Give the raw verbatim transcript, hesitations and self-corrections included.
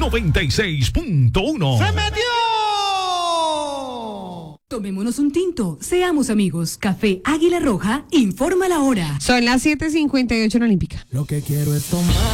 noventa y seis punto uno. ¡Se metió! Tomémonos un tinto, seamos amigos. Café Águila Roja, informa la hora. Son las siete cincuenta y ocho en Olímpica. Lo que quiero es tomar.